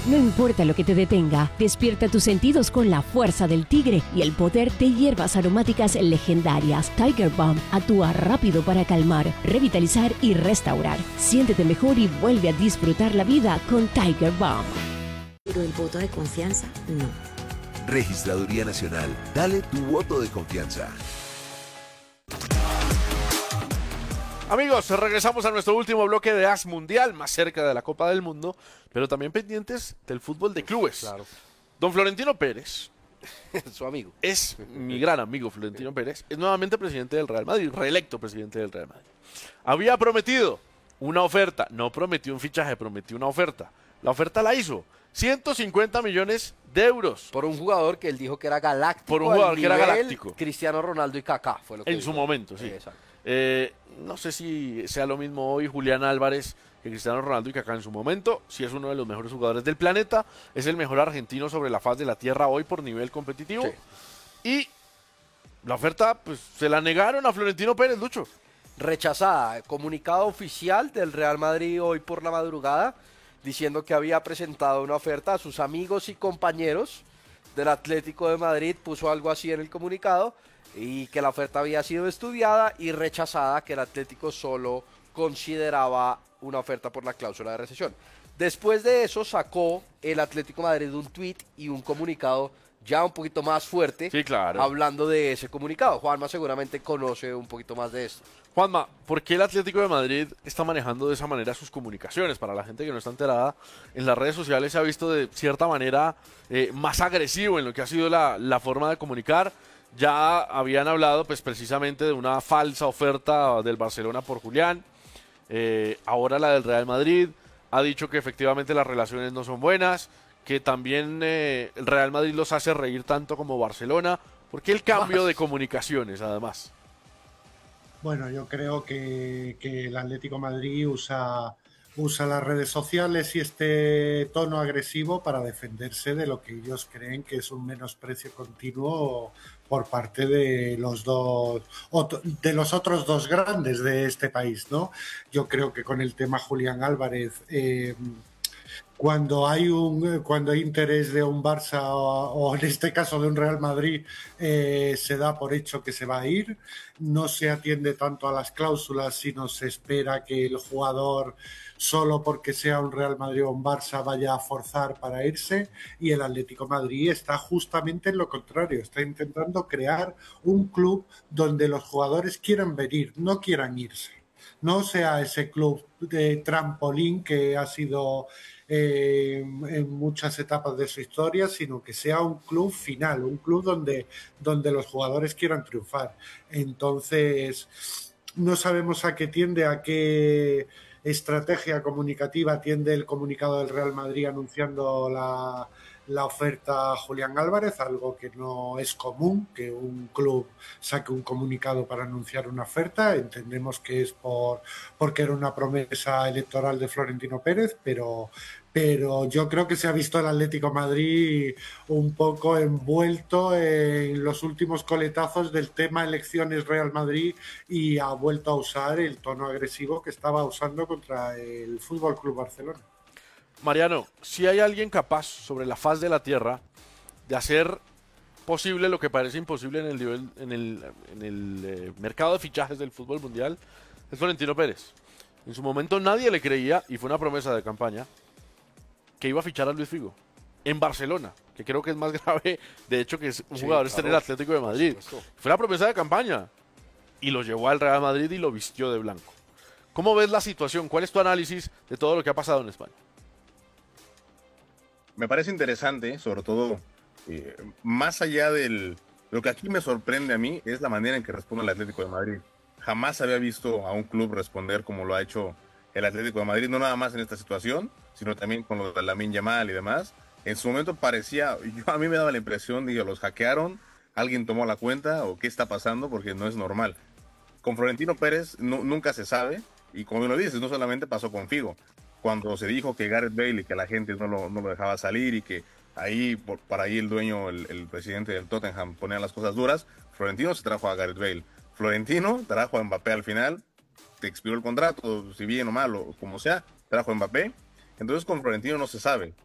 No importa lo que te detenga, despierta tus sentidos con la fuerza del tigre y el poder de hierbas aromáticas legendarias. Tiger Balm actúa rápido para calmar, revitalizar y restaurar. Siéntete mejor y vuelve a disfrutar la vida con Tiger Balm. Pero el voto de confianza, no. Registraduría Nacional, dale tu voto de confianza. Amigos, regresamos a nuestro último bloque de AS Mundial, más cerca de la Copa del Mundo, pero también pendientes del fútbol de clubes. Claro. Don Florentino Pérez, Su amigo. es mi gran amigo Florentino Pérez, es nuevamente presidente del Real Madrid, reelecto presidente del Real Madrid. Había prometido una oferta, no prometió un fichaje, prometió una oferta. La oferta la hizo, 150 millones de euros. Por un jugador que él dijo que era galáctico. Por un jugador al que era nivel galáctico. Cristiano Ronaldo y Kaká fue lo que En dijo. su momento, sí. Exacto. No sé si sea lo mismo hoy Julián Álvarez que Cristiano Ronaldo y Kaká en su momento. Si es uno de los mejores jugadores del planeta. Es el mejor argentino sobre la faz de la tierra hoy por nivel competitivo. Sí. Y la oferta, pues, se la negaron a Florentino Pérez, Lucho. Rechazada. Comunicado oficial del Real Madrid hoy por la madrugada diciendo que había presentado una oferta a sus amigos y compañeros del Atlético de Madrid. Puso algo así en el comunicado y que la oferta había sido estudiada y rechazada, que el Atlético solo consideraba una oferta por la cláusula de rescisión. Después de eso sacó el Atlético de Madrid un tuit y un comunicado ya un poquito más fuerte, Sí, claro. hablando de ese comunicado. Juanma seguramente conoce un poquito más de esto. Juanma, ¿por qué el Atlético de Madrid está manejando de esa manera sus comunicaciones? Para la gente que no está enterada, en las redes sociales se ha visto de cierta manera más agresivo en lo que ha sido la forma de comunicar. Ya habían hablado pues precisamente de una falsa oferta del Barcelona por Julián. Ahora la del Real Madrid ha dicho que efectivamente las relaciones no son buenas, que también el Real Madrid los hace reír tanto como Barcelona. ¿Por qué el cambio de comunicaciones además? Bueno, yo creo que el Atlético de Madrid usa las redes sociales y este tono agresivo para defenderse de lo que ellos creen que es un menosprecio continuo por parte de los otros dos grandes de este país, ¿no? Yo creo que con el tema Julián Álvarez, cuando hay interés de un Barça o en este caso de un Real Madrid, se da por hecho que se va a ir. No se atiende tanto a las cláusulas, sino se espera que el jugador, solo porque sea un Real Madrid o un Barça, vaya a forzar para irse. Y el Atlético de Madrid está justamente en lo contrario, está intentando crear un club donde los jugadores quieran venir, no quieran irse. No sea ese club de trampolín que ha sido en muchas etapas de su historia, sino que sea un club final, un club donde los jugadores quieran triunfar. Entonces, no sabemos a qué tiende, a qué estrategia comunicativa tiende el comunicado del Real Madrid anunciando la oferta a Julián Álvarez, algo que no es común, que un club saque un comunicado para anunciar una oferta. Entendemos que es porque era una promesa electoral de Florentino Pérez, pero yo creo que se ha visto el Atlético de Madrid un poco envuelto en los últimos coletazos del tema elecciones Real Madrid y ha vuelto a usar el tono agresivo que estaba usando contra el Fútbol Club Barcelona. Mariano, si hay alguien capaz sobre la faz de la tierra de hacer posible lo que parece imposible en el mercado de fichajes del fútbol mundial, es Florentino Pérez. En su momento nadie le creía, y fue una promesa de campaña, que iba a fichar a Luis Figo en Barcelona, que creo que es más grave, de hecho, que es un jugador está en el Atlético de Madrid. Fue la promesa de campaña y lo llevó al Real Madrid y lo vistió de blanco. ¿Cómo ves la situación? ¿Cuál es tu análisis de todo lo que ha pasado en España? Me parece interesante, sobre todo, más allá lo que aquí me sorprende a mí es la manera en que responde el Atlético de Madrid. Jamás había visto a un club responder como lo ha hecho el Atlético de Madrid, no nada más en esta situación, sino también con lo de Lamine Yamal y demás. En su momento parecía, a mí me daba la impresión, digo, los hackearon, alguien tomó la cuenta o qué está pasando, porque no es normal. Con Florentino Pérez nunca se sabe, y como bien lo dices, no solamente pasó con Figo. Cuando se dijo que Gareth Bale y que la gente no lo dejaba salir y que ahí, para ahí el dueño, el presidente del Tottenham ponía las cosas duras, Florentino se trajo a Gareth Bale. Florentino trajo a Mbappé al final, te expiró el contrato, si bien o mal o como sea, trajo a Mbappé. Entonces con Florentino no se sabe.